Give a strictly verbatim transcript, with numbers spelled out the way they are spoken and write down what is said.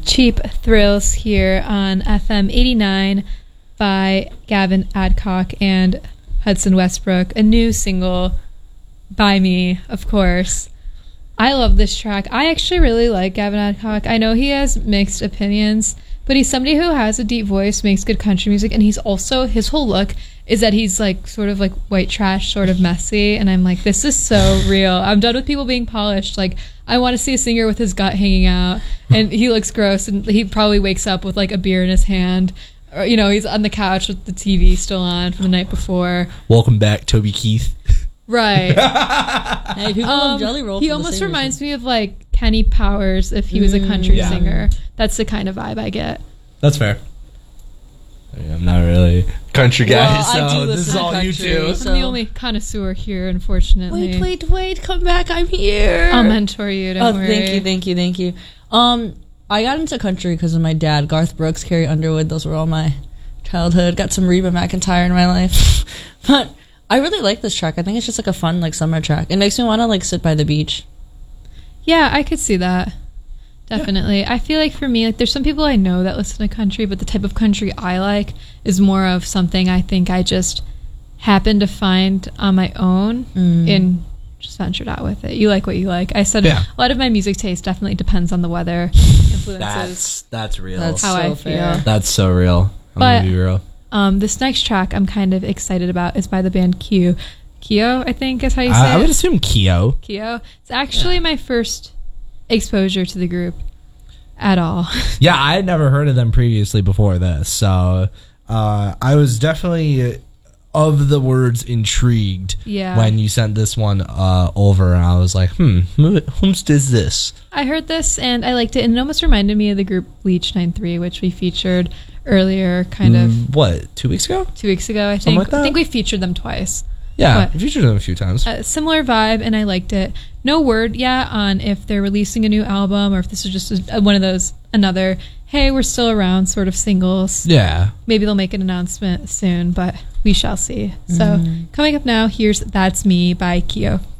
Cheap Thrills here on F M eighty-nine by Gavin Adcock and Hudson Westbrook. A new single by me, of course. I love this track. I actually really like Gavin Adcock. I know he has mixed opinions, but he's somebody who has a deep voice, makes good country music, and he's also, his whole look is that he's like sort of like white trash, sort of messy, and I'm like, this is so real. I'm done with people being polished. Like, I want to see a singer with his gut hanging out, and he looks gross, and he probably wakes up with like a beer in his hand, or, you know, he's on the couch with the T V still on from the night before. Welcome back, Toby Keith. Right. Hey, people um, love Jelly Roll. He almost reminds reason. me of like Kenny Powers if he was a country yeah. singer. That's the kind of vibe I get. That's fair. I mean, I'm not really a country guy, well, I so do this is all country, you two. So. I'm the only connoisseur here, unfortunately. Wait, wait, wait! Come back! I'm here. I'll mentor you. Don't oh, worry. thank you, thank you, thank you. Um, I got into country because of my dad, Garth Brooks, Carrie Underwood. Those were all my childhood. Got some Reba McEntire in my life, but I really like this track. I think it's just like a fun like summer track. It makes me want to like sit by the beach. Yeah, I could see that. Definitely. Yeah. I feel like for me, like there's some people I know that listen to country, but the type of country I like is more of something I think I just happen to find on my own mm. and just ventured out with it. You like what you like. I said yeah. a lot of my music taste definitely depends on the weather influences. That's that's real. That's how so I fair. feel. That's so real. I'm but gonna be real. Um, this next track I'm kind of excited about is by the band Kyo. Kyo, I think is how you say I, it. I would assume Kyo. Kyo. It's actually yeah. my first exposure to the group at all. Yeah, I had never heard of them previously before this, so uh, I was definitely, uh, of the words, intrigued yeah. when you sent this one uh, over, and I was like, hmm, whomst is this? I heard this, and I liked it, and it almost reminded me of the group Bleach ninety-three, which we featured earlier, kind of. Mm, what, two weeks ago? Two weeks ago, I Something think. like that? I think we featured them twice. Yeah, we featured them a few times. A similar vibe, and I liked it. No word yet on if they're releasing a new album or if this is just a, one of those, another, hey, we're still around sort of singles. Yeah. Maybe they'll make an announcement soon, but we shall see. So Mm. coming up now, here's That's Me by Kyo.